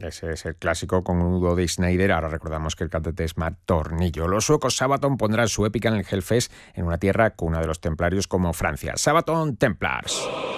Ese es el clásico con un nudo de Snyder. Ahora recordamos que el cantante es Matt Tornillo. Los suecos Sabaton pondrán su épica en el Hellfest, en una tierra cuna de los templarios como Francia. Sabaton Templars.